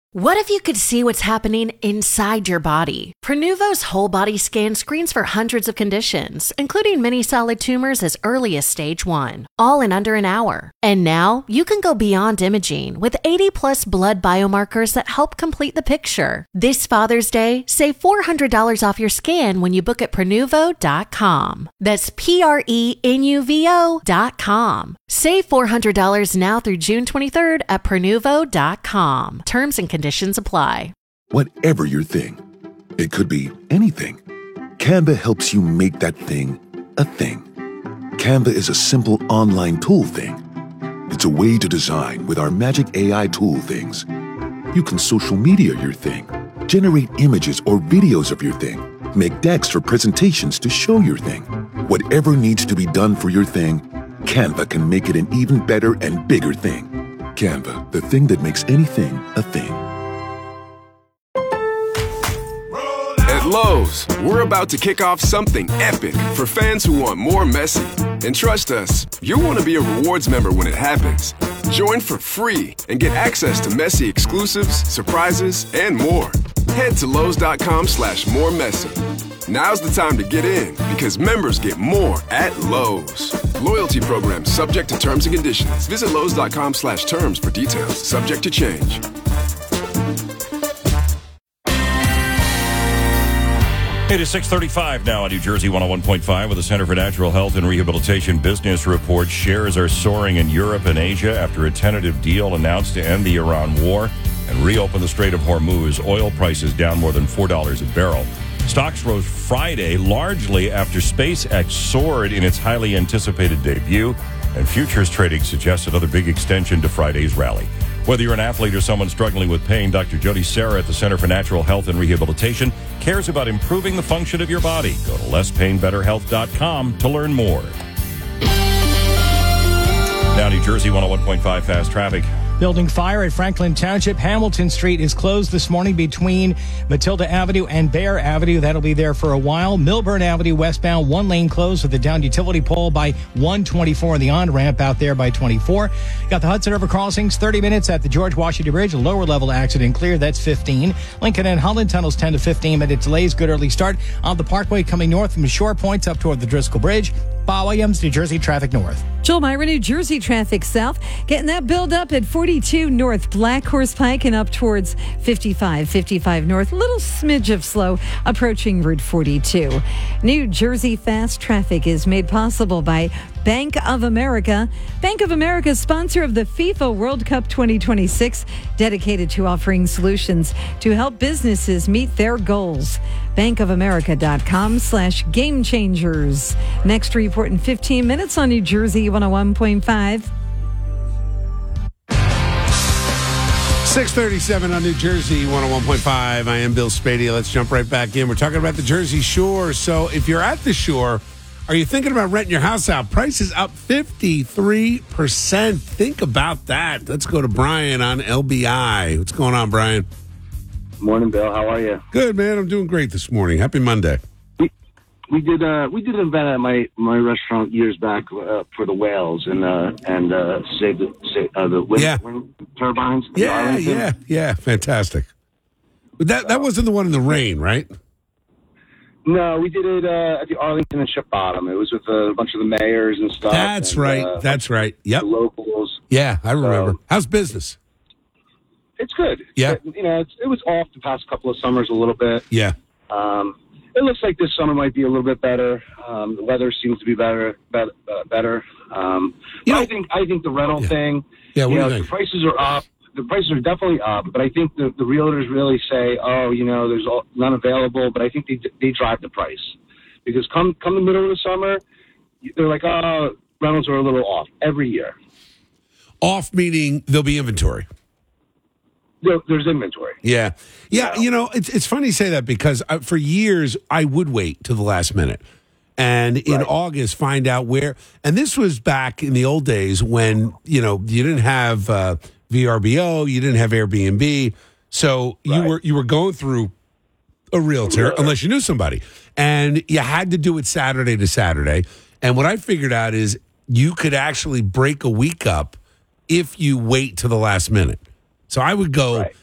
What if you could see what's happening inside your body? Prenuvo's whole body scan screens for hundreds of conditions, including many solid tumors as early as stage 1, all in under an hour. And now you can go beyond imaging with 80 plus blood biomarkers that help complete the picture. This Father's Day, save $400 off your scan when you book at Prenuvo.com. That's Prenuvo.com. Save $400 now through June 23rd at Prenuvo.com. Terms and conditions apply. Whatever your thing, it could be anything. Canva helps you make that thing a thing. Canva is a simple online tool thing. It's a way to design with our magic AI tool things. You can social media your thing, generate images or videos of your thing, make decks for presentations to show your thing. Whatever needs to be done for your thing, Canva can make it an even better and bigger thing. Canva, the thing that makes anything a thing. At Lowe's, we're about to kick off something epic for fans who want more Messi. And trust us, you'll want to be a rewards member when it happens. Join for free and get access to Messi exclusives, surprises, and more. Head to Lowe's.com/moremessy. Now's the time to get in because members get more at Lowe's. Loyalty program subject to terms and conditions. Visit Lowe's.com/terms for details. Subject to change. It is 6:35 now on New Jersey 101.5 with the Center for Natural Health and Rehabilitation Business Report. Shares are soaring in Europe and Asia after a tentative deal announced to end the Iran war and reopen the Strait of Hormuz. Oil prices down more than $4 a barrel. Stocks rose Friday largely after SpaceX soared in its highly anticipated debut, and futures trading suggests another big extension to Friday's rally. Whether you're an athlete or someone struggling with pain, Dr. Jody Serra at the Center for Natural Health and Rehabilitation cares about improving the function of your body. Go to lesspainbetterhealth.com to learn more. Now, New Jersey 101.5 fast traffic. Building fire at Franklin Township. Hamilton Street is closed this morning between Matilda Avenue and Bear Avenue. That'll be there for a while. Milburn Avenue westbound, one lane closed with the down utility pole by 124 and the on-ramp out there by 24. Got the Hudson River crossings, 30 minutes at the George Washington Bridge. Lower level accident clear, that's 15. Lincoln and Holland tunnels 10 to 15 minute delays. Good early start on the Parkway coming north from Shore Points up toward the Driscoll Bridge. Bob Williams, New Jersey traffic north. Joel Myra, New Jersey traffic south. Getting that build up at 42 north Black Horse Pike and up towards 55 north. Little smidge of slow approaching Route 42. New Jersey fast traffic is made possible by Bank of America. Bank of America, sponsor of the FIFA World Cup 2026, dedicated to offering solutions to help businesses meet their goals. bankofamerica.com/game changers. Next report in 15 minutes on New Jersey 101.5. 6:37 on New Jersey 101.5. I am Bill Spady. Let's jump right back in. We're talking about the Jersey Shore. So if you're at the shore, are you thinking about renting your house out? Prices up 53%. Think about that. Let's go to Brian on LBI. What's going on, Brian? Morning, Bill. How are you? Good, man. I'm doing great this morning. Happy Monday. We did an event at my restaurant years back for the whales and save the wind turbines. Yeah. Fantastic. But that wasn't the one in the rain, right? No, we did it at the Arlington and Ship Bottom. It was with a bunch of the mayors and stuff. That's right. Yep. The locals. Yeah, I remember. How's business? It's good. Yeah. It was off the past couple of summers a little bit. Yeah. It looks like this summer might be a little bit better. The weather seems to be better. I think the rental thing. Yeah. What do you think? The prices are up. The prices are definitely up, but I think the realtors really say, there's none available. But I think they drive the price because come the middle of the summer, they're like, rentals are a little off every year. Off meaning there'll be inventory. There's inventory. Yeah. It's funny you say that because for years I would wait till the last minute. And in August, find out where. And this was back in the old days when, you didn't have VRBO, you didn't have Airbnb. So you were going through a realtor unless you knew somebody. And you had to do it Saturday to Saturday. And what I figured out is you could actually break a week up if you wait to the last minute. So I would go